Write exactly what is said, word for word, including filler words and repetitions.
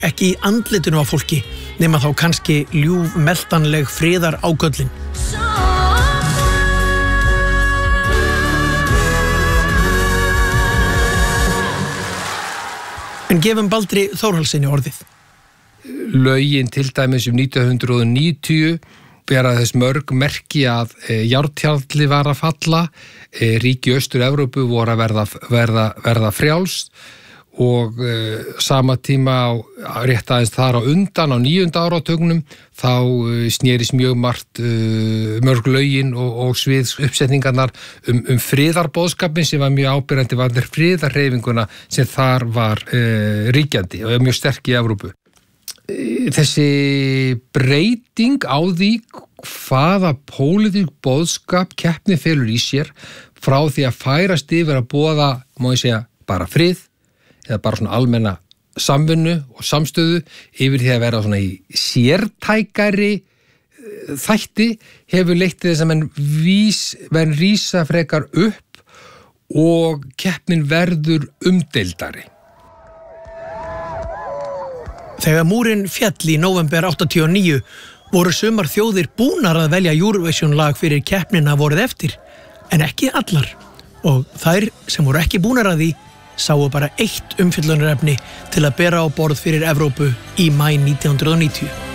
ekki í andlitinu á fólki, nema þá kannski ljúf meltanleg friðar ágöllin. En gefum Baldri Þórhallssyni orðið. Lögin til dæmis um nítján hundruð níutíu bera þess mörg merki að e, járntjalli var að falla, e, ríki Austur-Evrópu voru að verða, verða, verða frjálst og e, sama tíma á, rétt aðeins þar á undan á níunda áratugnum þá e, snerist mjög margt e, mörg lögin og, og svið uppsetningarnar um, um friðarboðskapin sem var mjög ábyrjandi varðir friðarhreyfinguna sem þar var e, ríkjandi og mjög sterk í Evrópu. Þessi breyting á því hvaða pólitísk boðskap keppni felur í sér frá því að færast yfir að boða, má ég segja, bara frið eða bara svona almenna samvinnu og samstöðu yfir því að vera svona í sértækari þætti hefur leitt til þess að menn vís, menn rísa frekar upp og keppnin verður umdeildari. Þegar múrinn féll í nóvember áttatíu og níu voru sumar þjóðir búnar að velja Eurovision lag fyrir keppnina vorið eftir, en ekki allar. Og þær sem voru ekki búnar að því sáu bara eitt umfjöllunarefni til að bera á borð fyrir Evrópu í maí nítján hundruð níutíu.